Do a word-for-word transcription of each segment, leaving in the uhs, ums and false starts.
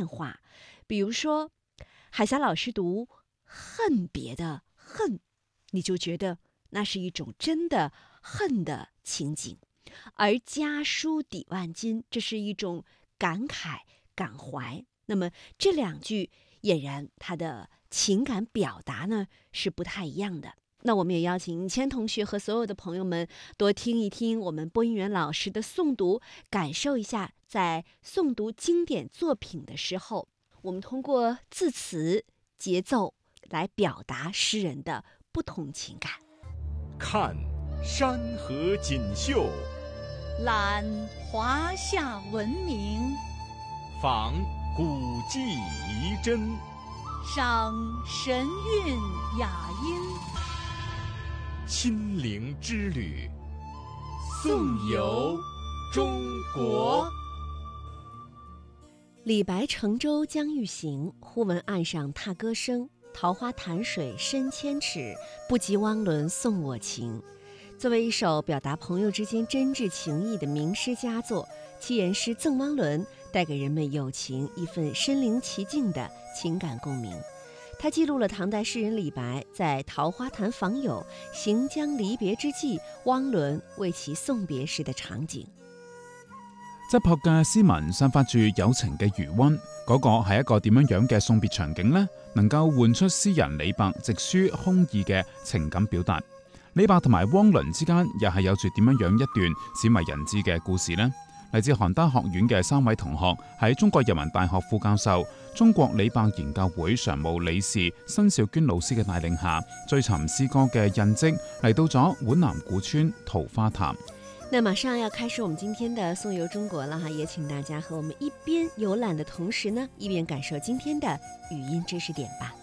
化。比如说，海霞老师读恨别的恨，你就觉得那是一种真的恨的情景；而家书抵万金，这是一种感慨感怀。那么这两句俨然它的情感表达呢是不太一样的。那我们也邀请谦同学和所有的朋友们多听一听我们播音员老师的诵读，感受一下在诵读经典作品的时候，我们通过字词节奏来表达诗人的不同情感。 看山河锦绣， 览华夏文明， 访古迹遗珍， 赏神韵雅音。 亲临之旅，颂游中国。 李白乘舟将欲行，忽闻岸上踏歌声。桃花潭水深千尺，不及汪伦送我情。作为一首表达朋友之间真挚情谊的名诗佳作，其原诗《赠汪伦》带给人们友情一份身临其境的情感共鸣。它记录了唐代诗人李白在桃花潭访友、行将離別之際，汪倫為其送別時的場景。 質樸嘅詩文散發住友情嘅餘溫，嗰、那個係一個點樣樣嘅送別場景呢？能夠喚出詩人李白直抒胸臆嘅情感表達。李白同埋汪倫之間又係有住點樣樣一段鮮為人知嘅故事呢？嚟自邯鄲學院嘅三位同學喺中國人民大學副教授、中國李白研究會常務理事申兆娟老師嘅帶領下，追尋詩歌嘅印跡，嚟到咗皖南古村桃花潭。 那馬上要開始我們今天的頌遊中國了哈，也請大家和我們一邊遊覽的同時呢，一邊感受今天的語音知識點吧。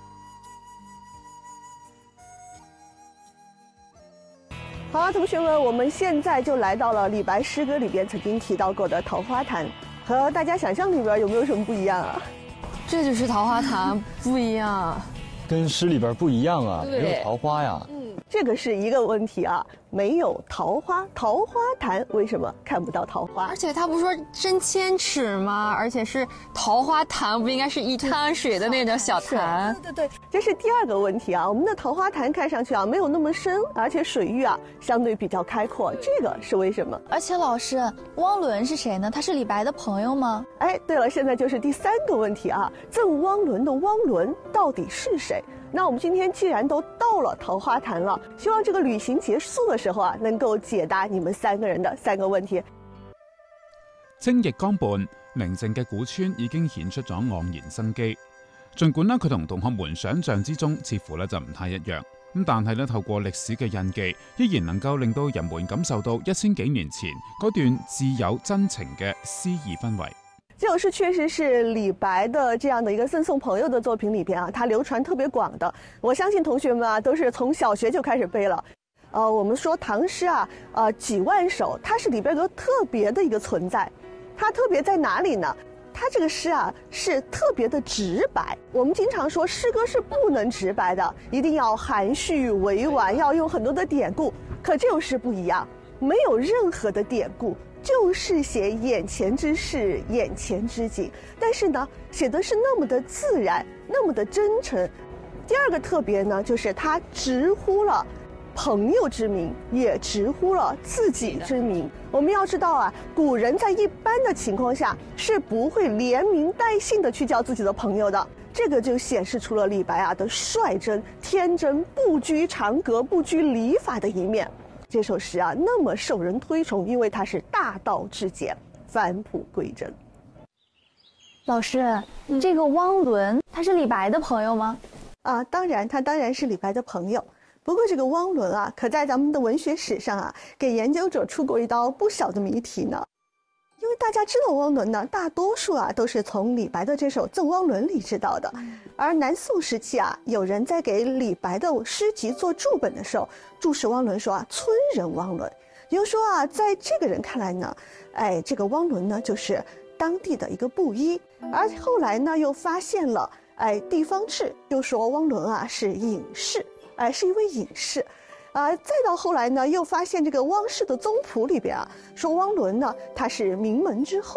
好了，同學們，我們現在就來到了李白詩歌裏邊曾經提到過的桃花潭，和大家想象裏邊有沒有什麼不一樣啊？ 這就是桃花潭，不一樣， 跟詩裏邊不一樣啊，沒有桃花呀。 嗯，這個是一個問題啊，沒有桃花，桃花潭為什麼看不到桃花？ 而且他不是說深千尺嗎？而且是桃花潭，不應該是一灘水的那種小潭？ 對對對，這是第二個問題啊。我們的桃花潭看上去啊沒有那麼深，而且水域啊相對比較開闊，這個是為什麼？ 而且老師，汪倫是誰呢？他是李白的朋友嗎？ 哎，對了，現在就是第三個問題啊，贈汪倫的汪倫到底是誰？那我們今天既然都到了桃花潭了，希望這個旅行結束的時候啊，能夠解答你們三個人的三個問題。 清逸江畔，寧靜嘅古村已經顯出咗盎然生機。儘管呢佢同同學們想象之中似乎呢就唔太一樣，咁但係呢透過歷史嘅印記，依然能夠令到人們感受到一千幾年前嗰段摯友真情嘅詩意氛圍。 這首詩確實是李白的這樣的一個贈送朋友的作品裏邊啊，它流傳特別廣的。我相信同學們啊，都是從小學就開始背了。呃，我們說唐詩啊，呃，幾萬首，它是裡邊有個特別的一個存在。它特別在哪裡呢？它這個詩啊，是特別的直白。我們經常說詩歌是不能直白的，一定要含蓄委婉，要用很多的典故。可這首詩不一樣，沒有任何的典故。就是寫眼前之事，眼前之景，但是呢，寫的是那麼的自然，那麼的真誠。第二個特別呢，就是他直呼了朋友之名，也直呼了自己之名。我們要知道啊，古人在一般的情況下是不會連名帶姓的去叫自己的朋友的，這個就顯示出了李白啊的率真、天真、不拘長格、不拘禮法的一面。這首詩啊，那麼受人推崇，因為它是大道至簡，返璞歸真。 老師，嗯、這個汪倫他是李白的朋友嗎？ 啊，當然，他當然是李白的朋友。不過這個汪倫啊，可在咱們的文學史上啊，給研究者出過一道不小的謎題呢。因為大家知道汪倫呢，大多數啊都是從李白的這首《贈汪倫》裡知道的。而南宋時期啊，有人在給李白的詩集做注本的時候，注釋汪倫說啊，村人汪倫。也就是說啊，在這個人看來呢，哎，這個汪倫呢就是當地的一個布衣。而後來呢，又發現了哎地方志，就說汪倫啊是隱士，哎是一位隱士。啊，再到後來呢，又發現這個汪氏的宗譜裡邊啊，說汪倫呢他是名門之後。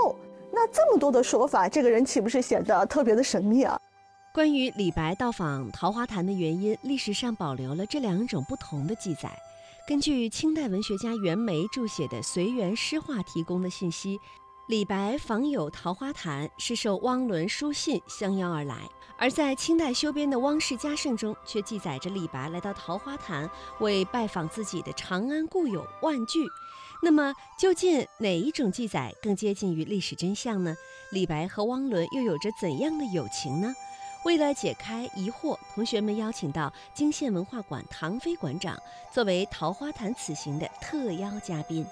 那这么多的说法，这个人岂不是显得特别的神秘啊？ 关于李白到访桃花潭的原因，历史上保留了这两种不同的记载。根据清代文学家袁枚注写的《随园诗话》提供的信息，李白访友桃花潭是受汪伦书信相邀而来，而在清代修编的《汪氏家圣》中却记载着李白来到桃花潭为拜访自己的长安故友万具。那么究竟哪一种记载更接近于历史真相呢？李白和汪伦又有着怎样的友情呢？为了解开疑惑，同学们邀请到泾县文化馆唐飞馆长作为桃花潭此行的特邀嘉宾。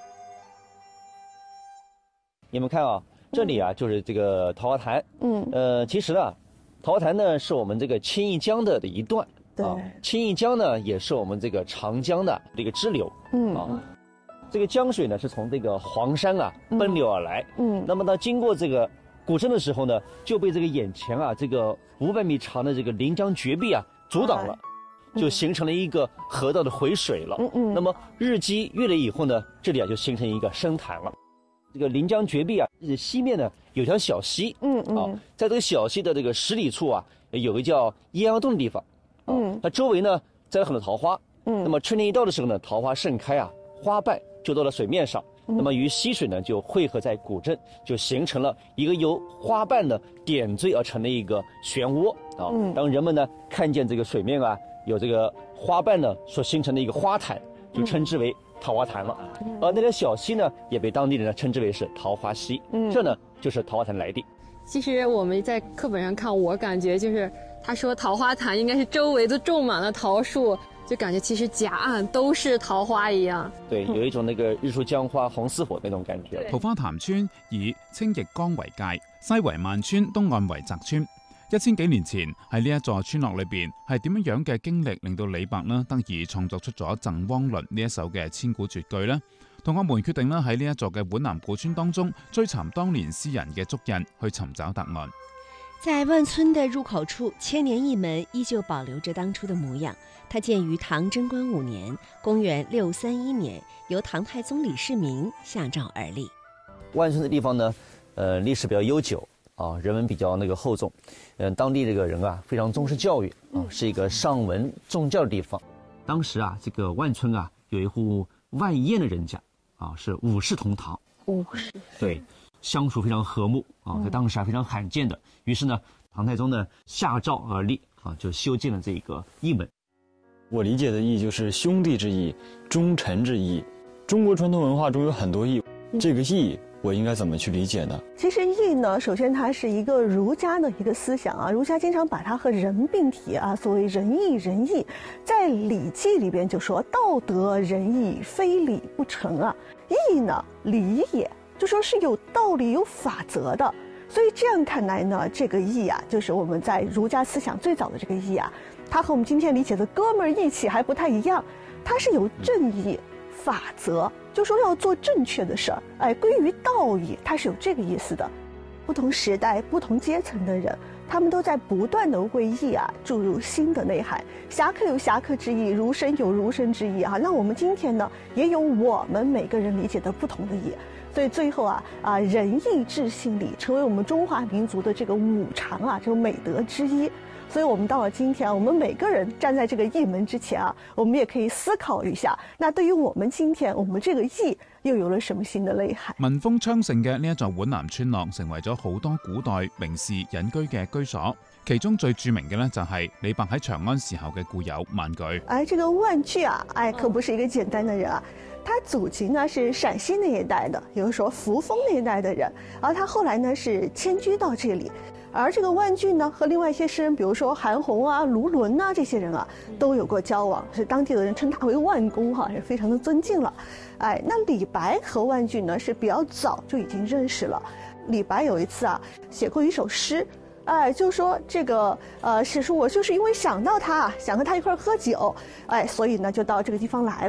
你们看啊，这里啊就是这个桃花潭。嗯，呃，其实呢，桃花潭呢是我们这个青弋江的的一段。对，啊、青弋江呢也是我们这个长江的这个支流。嗯啊，这个江水呢是从这个黄山啊奔流而来。嗯，那么呢经过这个古镇的时候呢，就被这个眼前啊这个五百米长的这个临江绝壁啊阻挡了，就形成了一个河道的回水了。嗯嗯。那么日积月累以后呢，这里啊就形成一个深潭了。这个临江绝壁啊，西面呢有条小溪。嗯嗯。啊，在这个小溪的这个十里处啊，有个叫鸳鸯洞的地方。嗯。它周围呢栽了很多桃花。嗯。那么春天一到的时候呢，桃花盛开啊，花瓣就到了水面上。那么与溪水呢就汇合在古镇，就形成了一个由花瓣呢点缀而成的一个漩涡啊。嗯、当人们呢看见这个水面啊有这个花瓣呢所形成的一个花潭，就称之为桃花潭了。嗯、而那条小溪呢也被当地人呢称之为是桃花溪。嗯、这呢就是桃花潭来历。 其实我们在课本上看，我感觉就是他说桃花潭应该是周围都种满了桃树。就感觉其实甲岸都是桃花一樣， 對，有一種那個日出江花紅似火那種感覺。 桃花潭村以青弋江為界，西為萬村，東岸為澤村。一千幾年前喺呢一座村落裏邊，係點樣樣嘅經歷令到李白呢得以創作出咗《贈汪倫》呢一首嘅千古絕句呢？同學們決定呢喺呢一座嘅皖南古村當中追尋當年詩人嘅足印，去尋找答案。 在萬村的入口處，千年一門依舊保留着當初的模樣。它建於唐貞觀五年，公元六三一年，由唐太宗李世民下詔而立。 萬村的地方呢，呃，歷史比較悠久啊，人文比較那個厚重，嗯、呃，當地這個人啊非常重視教育啊，是一個尚文重教的地方。當時啊，這個萬村啊有一戶萬彥的人家啊，是五世同堂。五世。對。相處非常和睦啊，在當時還非常罕見的。於是呢，唐太宗呢下詔而立啊，就修建了這個義門。 我理解的義就是兄弟之義、忠臣之義。中國傳統文化中有很多義，這個義我應該怎麼去理解呢？ 其實義呢，首先它是一個儒家的一個思想啊，儒家經常把它和人並提啊，所謂仁義仁義，在《禮記》裡邊就說道德仁義，非禮不成啊。義呢，禮也。就說是有道理、有法則的，所以這樣看來呢，這個義啊，就是我們在儒家思想最早的這個義啊，它和我們今天理解的哥們兒義氣還不太一樣，它是有正義、法則，就說要做正確的事兒，哎，歸於道義，它是有這個意思的。不同時代、不同階層的人，他們都在不斷地為義啊注入新的內涵。俠客有俠客之義，儒生有儒生之義啊，那我們今天呢，也有我們每個人理解的不同的義。所以最後啊啊仁義智信禮成為我們中華民族的這個五常啊，這個美德之一。所以我們到了今天，我們每個人站在這個義門之前啊，我們也可以思考一下，那對於我們今天我們這個義又有了什麼新的內涵？ 民風昌盛嘅呢一座皖南村落，成為咗好多古代名士隱居嘅居所。其中最著名嘅呢，就係李白喺長安時候嘅故友萬舉。 哎，這個萬舉啊，哎，可不是一個簡單的人啊。他祖籍呢是陝西那一帶的，也就是說扶風那一帶的人，而他後來呢是遷居到這裡。而這個萬舉呢和另外一些詩人，比如說韓翃啊、盧綸啊這些人啊，都有過交往，是當地的人稱他為萬公哈，也非常的尊敬了。哎，那李白和萬舉呢是比較早就已經認識了。李白有一次啊寫過一首詩，哎，就說這個呃是說我就是因為想到他，想和他一塊兒喝酒，哎，所以呢就到這個地方來了。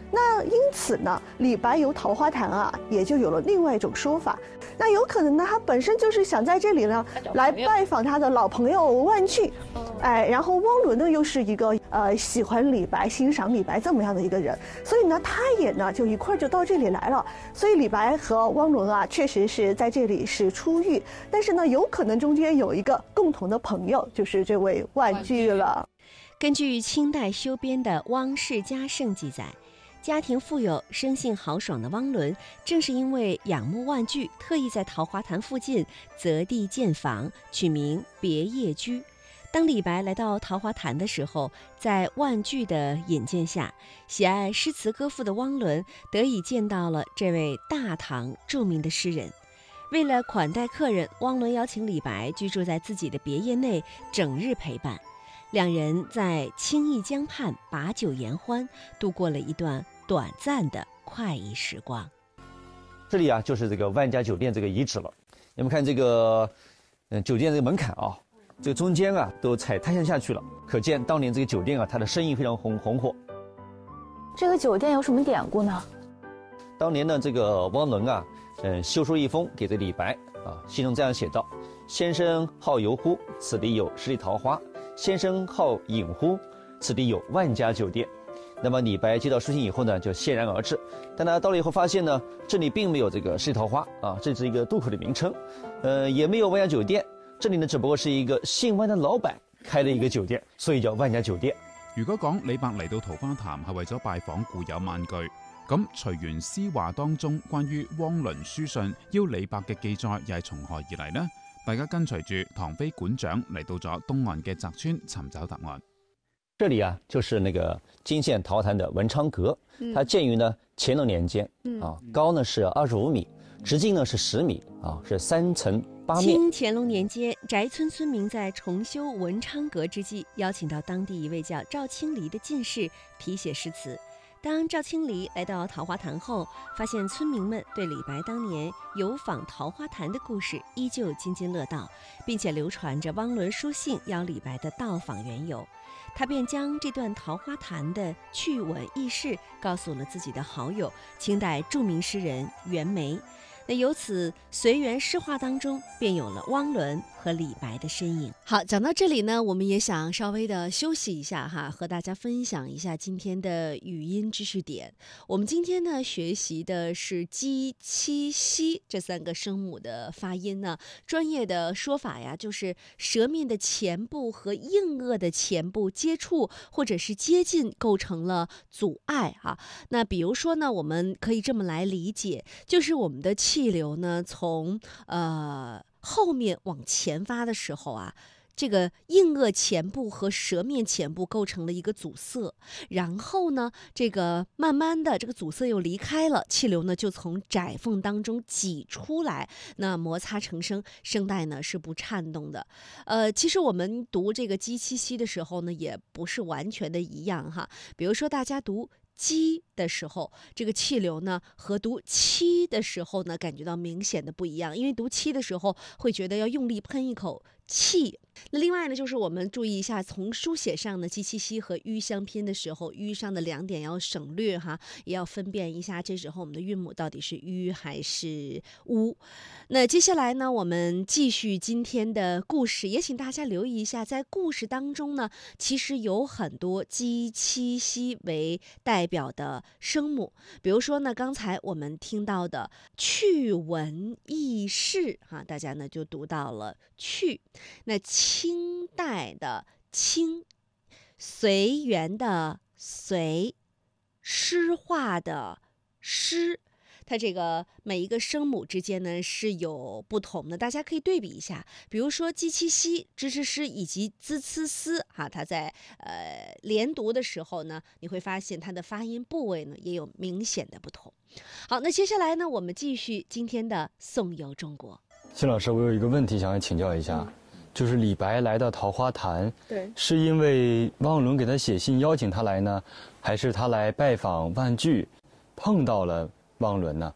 那因此呢，李白游桃花潭啊，也就有了另外一种说法。那有可能呢，他本身就是想在这里呢来拜访他的老朋友万句，哎，然后汪伦呢又是一个呃喜欢李白、欣赏李白这么样的一个人，所以呢，他也呢就一块就到这里来了。所以李白和汪伦啊，确实是在这里是初遇，但是呢，有可能中间有一个共同的朋友，就是这位万句了。 根据清代修编的《汪氏家圣》记载，家庭富有、生性豪爽的汪伦，正是因为仰慕万句，特意在桃花潭附近择地建房，取名别业居。当李白来到桃花潭的时候，在万句的引荐下，喜爱诗词歌赋的汪伦得以见到了这位大唐著名的诗人。为了款待客人，汪伦邀请李白居住在自己的别业内，整日陪伴。两人在清义江畔把酒言欢，度过了一段短暂的快意时光。 这里啊，就是这个万家酒店这个遗址了。你们看这个，嗯，酒店这个门槛啊，这个中间啊都踩苔藓下去了，可见当年这个酒店啊，它的生意非常红红火。 这个酒店有什么典故呢？ 当年呢，这个汪伦啊，嗯，修书一封给这李白啊，信中这样写道：“先生好游乎？此地有十里桃花。先生好饮乎？此地有万家酒店。”那么李白接到书信以后呢，就欣然而至。但他到了以后发现呢，这里并没有这个十里桃花啊，这是一个渡口的名称，呃，也没有万家酒店。这里呢，只不过是一个姓万的老板开的一个酒店，所以叫萬家酒店。 如果講李白嚟到桃花潭係為咗拜訪故友萬句，咁隨園詩話當中關於汪倫書信邀李白嘅記載又係從何而嚟呢？大家跟隨住唐飛館長嚟到咗東岸嘅澤村尋找答案。 这里啊，就是那个泾县桃花潭的文昌阁，它建于呢乾隆年间，啊，高呢是二十五米，直径呢是十米，啊，是三层八面。 清乾隆年间，翟村村民在重修文昌阁之际，邀请到当地一位叫赵清黎的进士题写诗词。当赵清黎来到桃花潭后，发现村民们对李白当年游访桃花潭的故事依旧津津乐道，并且流传着汪伦书信邀李白的到访缘由。他便将这段桃花潭的趣闻轶事告诉了自己的好友，清代著名诗人袁枚。那由此随园诗话当中便有了汪伦和李白的身影。好，讲到这里呢，我们也想稍微的休息一下哈，和大家分享一下今天的语音知识点。我们今天呢学习的是鸡、七、西这三个声母的发音呢，专业的说法呀，就是舌面的前部和硬腭的前部接触或者是接近，构成了阻碍哈。那比如说呢，我们可以这么来理解，就是我们的气流呢，从呃后面往前发的时候啊，这个硬腭前部和舌面前部构成了一个阻塞，然后呢，这个慢慢的这个阻塞又离开了，气流呢就从窄缝当中挤出来，那摩擦成声，声带呢是不颤动的。呃，其实我们读这个鸡、七、西的时候呢，也不是完全的一样哈。比如说大家读鸡的时候，这个气流呢和读七的时候呢感觉到明显的不一样，因为读七的时候会觉得要用力喷一口气。那另外呢，就是我们注意一下，从书写上呢，鸡、七、西和吁相拼的时候，吁上的两点要省略哈，也要分辨一下这时候我们的韵母到底是吁还是乌。那接下来呢，我们继续今天的故事，也请大家留意一下，在故事当中呢，其实有很多鸡、七、西为代表的声母，比如说呢，刚才我们听到的趣闻轶事哈，大家呢就读到了趣。那清代的清，随园的随，诗话的诗，它这个每一个声母之间呢是有不同的，大家可以对比一下。比如说鸡、七、西、支、支、诗以及滋、呲、丝哈，它在呃连读的时候呢，你会发现它的发音部位呢也有明显的不同。好，那接下来呢，我们继续今天的颂游中国。 谢老师，我有一个问题想要请教一下。嗯，就是李白来到桃花潭， 对， 是因为汪伦给他写信邀请他来呢，还是他来拜访万句，碰到了汪伦呢？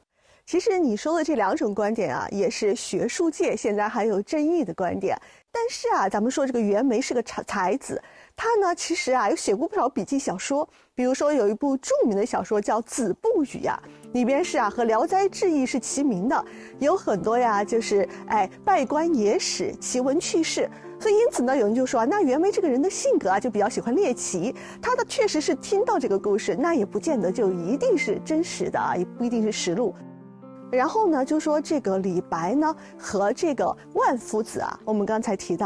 其实你说的这两种观点啊，也是学术界现在还有争议的观点。但是啊，咱们说这个袁枚是个才才子，他呢其实啊有写过不少笔记小说，比如说有一部著名的小说叫《子不语》呀，里边是啊和《聊斋志异》是齐名的，有很多呀就是哎拜官野史、奇闻趣事。所以因此呢，有人就说啊，那袁枚这个人的性格啊就比较喜欢猎奇，他的确实是听到这个故事，那也不见得就一定是真实的啊，也不一定是实录。然后呢，就说这个李白呢和这个万夫子啊，我们刚才提到